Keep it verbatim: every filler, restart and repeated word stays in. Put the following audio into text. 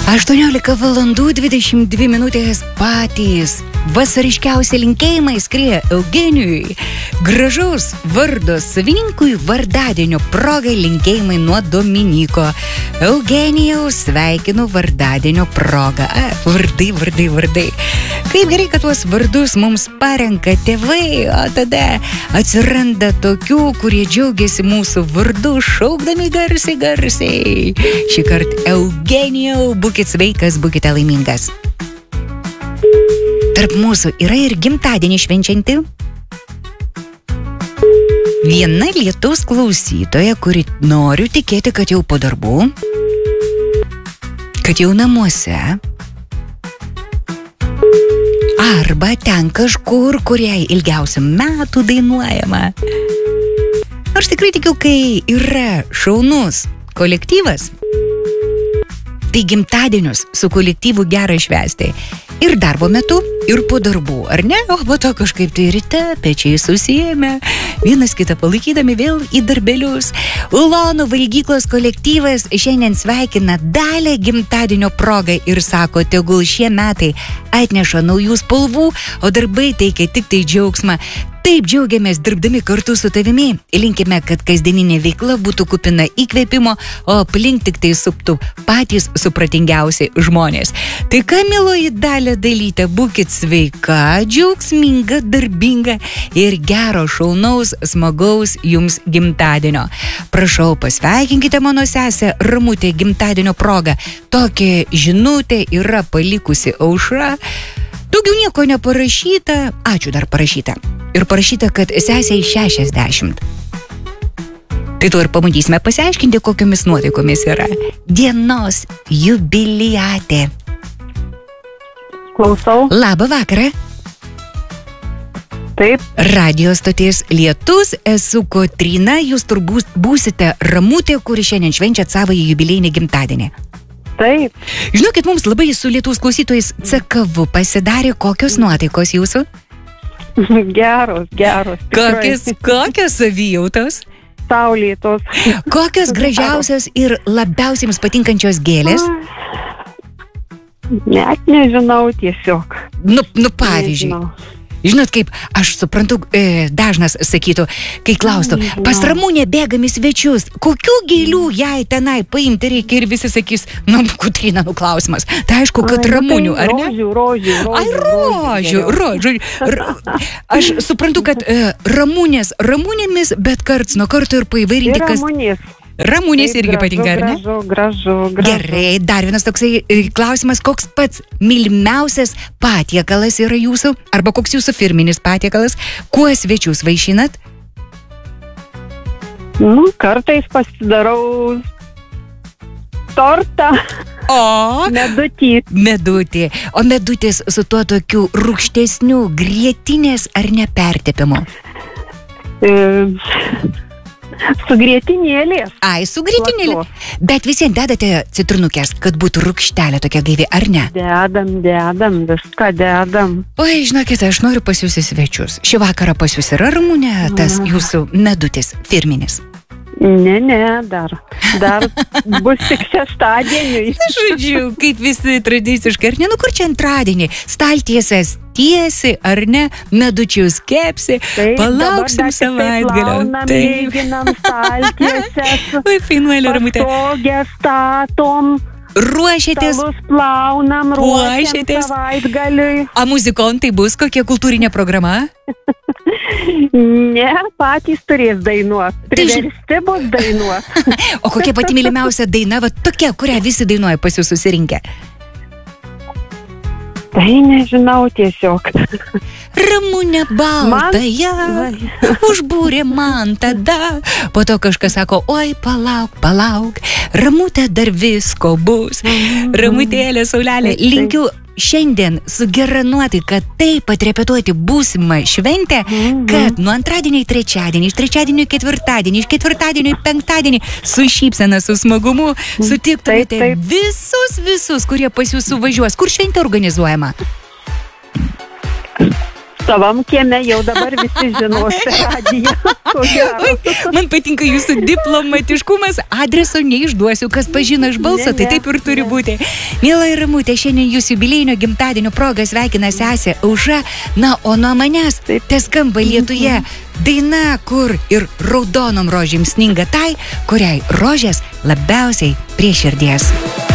aštuoniolika valandų dvidešimt dvi minutės patys vasariškiausi linkėjimai skrieja Eugenijui. Gražaus vardo savininkui vardadienio progai linkėjimai nuo Dominiko. Eugenijaus sveikinu vardadienio progą. A, vardai, vardai, vardai. Kaip gerai, kad tuos vardus mums parenka tėvai, o tada atsiranda tokių, kurie džiaugiasi mūsų vardu, šaukdami garsiai, garsiai. Šį kartą Eugenijau, būkit sveikas, būkite laimingas. Tarp mūsų yra ir gimtadienį švenčianti viena lietaus klausytoja, kuri noriu tikėti, kad jau po darbų, kad jau namuose, arba ten kažkur, kuriai ilgiausių metų dainuojama. Aš tikrai tikiu, kai yra šaunus kolektyvas, tai gimtadienius su kolektyvu gera švęsti. Ir darbo metu, ir po darbų, ar ne? O po to kažkaip tai ryte pečiai susijėmė, vienas kitą palaikydami vėl į darbelius. Ulonų valgyklos kolektyvas šiandien sveikina Dalę gimtadienio progą ir sako, tegul šie metai atneša naujų spalvų, o darbai teikia tik tai džiaugsmą. Taip džiaugiamės dirbdami kartu su tavimi. Linkime, kad kasdieninė veikla būtų kupina įkvėpimo, o aplink tik tai suptų patys supratingiausi žmonės. Tai ką, miloji Dalia Dalytė, būkit sveika, džiaugsminga, darbinga ir gero, šaunaus, smagaus jums gimtadienio. Prašau, pasveikinkite mano sesę Ramutę gimtadienio progą. Tokia žinutė yra palikusi Aušra. Daugiau nieko neparašyta, ačiū dar parašyta. Ir parašyta, kad sesiai šešiasdešimt. Tai to ir pamandysime pasiaiškinti, kokiomis nuotaikomis yra. Dienos jubiliatė. Klausau. Labą vakarą. Taip. Radio stoties Lietus, esu Kotryna, jūs turbūt būsite Ramutė, kuri šiandien švenčiat savąjį jubiliejinį gimtadienį. Taip. Žinokit, mums labai su Lietuvos klausytojais cekavu pasidarė, kokios nuotaikos jūsų? Geros, geros. Kokios, kokios savijautos? Saulėtos. Kokios gražiausios ir labiausiai jums patinkančios gėlės? Net nežinau tiesiog. Nu, nu pavyzdžiui. Nežinau. Žinot, kaip aš suprantu, e, dažnas sakytų, kai klaustų, pas Ramunę bėgam į svečius, kokių gėlių jai tenai paimti reikia, ir visi sakys, nu, Kotryna, nu klausimas. Tai aišku, kad Ai, Ramunių, tai ar ne? Rožių, rožių, rožių. Ai, rožių, rožių. rožių. Aš suprantu, kad e, Ramunės Ramunėmis, bet karts nuo karto ir paįvairinti, kas... Ramunės. Ramunės irgi gražu, patinka, ar ne? Gražu, gražu, gražu. Gerai, dar vienas toksai klausimas, koks pats mylimiausias patiekalas yra jūsų, arba koks jūsų firminis patiekalas, kuo svečius vaišinat? Nu, kartais pasidarau tortą. O, medutį. Medutį. O medutės su tuo tokiu rūgštesniu grietinės ar nepertepimu? E... Su grietinėlės. Ai, su grietinėlė. Bet visiems dedate citrinukės, kad būtų rūgštelė tokia gaivi, ar ne? Dedam, dedam, viską dedam. Oi, žinokit, aš noriu pas jūs į svečius. Šį vakarą pas jūs yra Ramunė, tas jūsų medutis firminis. Ne, ne, dar. Dar bus tik šeštadieniui. Žodžiu, kaip visi tradiciškai, ar ne, nu kur čia antradienį? Staltiesės tiesi, ar ne? Medučius kepsi, taip, palauksim savaitgalio. Taip, lyginam staltiesės. Oi, fainuolė, Ramutė. Pastogę statom. Ruošiatės. Stalus plaunam, ruošiam savaitgaliui. A muzikontai bus kokia kultūrinė programa? Ne, patys turės dainuoti. Priversti bus dainuoti. O kokia pati mylimiausia daina, va tokia, kurią visi dainuoja pas jūs susirinkę? Tai nežinau tiesiog. Ramunė baltąją užbūrė man tada. Po to kažkas sako, oi, palauk, palauk, Ramutė dar visko bus. Ramutėlė, saulelė, linkiu šiandien su gera nuotaika taip atrepetuoti būsimą šventę, kad nuo antradienio į trečiadienį, iš trečiadienio į ketvirtadienį, iš ketvirtadienio į penktadienį su šypsena, su smagumu sutiktumėte visus, visus, kurie pas jūs suvažiuos. Kur šventė organizuojama? savam kieme jau dabar visi žinos radiją. Man patinka jūsų diplomatiškumas, adreso neišduosiu, kas pažino iš balso, ne, tai taip ir turi ne. būti. Miela Ramutė, šiandien jūsų jubiliejinio gimtadienio proga sveikina sesė Aušra, na, o nuo manęs te skamba Lietuje daina, kur ir raudonom rožėm sninga tai, kuriai rožės labiausiai prie širdies.